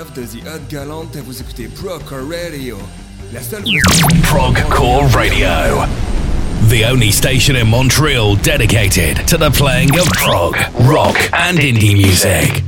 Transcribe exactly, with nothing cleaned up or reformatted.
Gustave de The Hot Gallant et vous écoutez Progcore Radio. La seule Progcore Radio. The only station in Montreal dedicated to the playing of prog, rock and indie music.